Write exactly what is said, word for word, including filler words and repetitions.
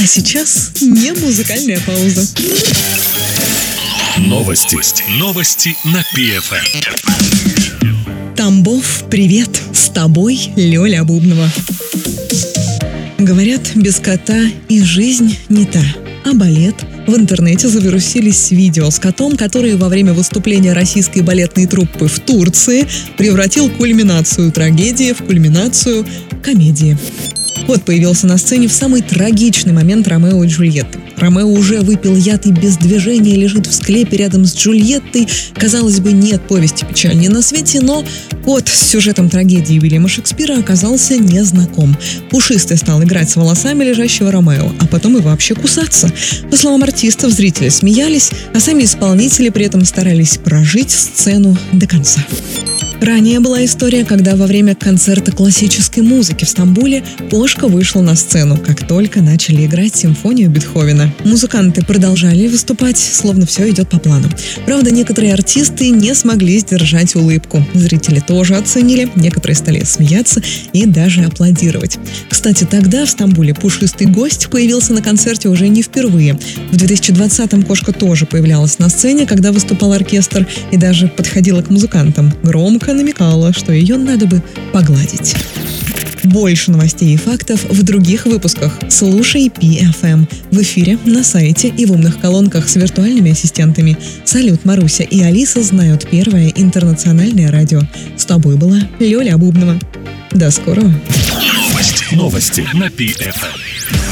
А сейчас не музыкальная пауза. Новости. Новости на пи эф эм. Тамбов, привет! С тобой Лёля Бубнова. Говорят, без кота и жизнь не та, а балет. В интернете завирусились видео с котом, который во время выступления российской балетной труппы в Турции превратил кульминацию трагедии в кульминацию комедии. Кот появился на сцене в самый трагичный момент Ромео и Джульетты. Ромео уже выпил яд и без движения лежит в склепе рядом с Джульеттой. Казалось бы, нет повести печальнее на свете, но кот с сюжетом трагедии Уильяма Шекспира оказался незнаком. Пушистый стал играть с волосами лежащего Ромео, а потом и вообще кусаться. По словам артистов, зрители смеялись, а сами исполнители при этом старались прожить сцену до конца. Ранее была история, когда во время концерта классической музыки в Стамбуле кошка вышла на сцену, как только начали играть симфонию Бетховена. Музыканты продолжали выступать, словно все идет по плану. Правда, некоторые артисты не смогли сдержать улыбку. Зрители тоже оценили, некоторые стали смеяться и даже аплодировать. Кстати, тогда в Стамбуле пушистый гость появился на концерте уже не впервые. В две тысячи двадцатом кошка тоже появлялась на сцене, когда выступал оркестр, и даже подходила к музыкантам. Громко намекала, что ее надо бы погладить. Больше новостей и фактов в других выпусках. Слушай пи эф эм в эфире, на сайте и в умных колонках с виртуальными ассистентами. Салют, Маруся и Алиса знают первое интернациональное радио. С тобой была Лёля Бубнова. До скорого. Новости, новости на пи эф эм.